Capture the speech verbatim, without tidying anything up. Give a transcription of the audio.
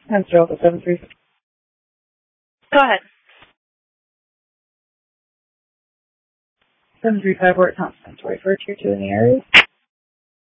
Hence, Delta seven three. Go ahead. seven three five, we're at Thompson. Wait for tier two in the area.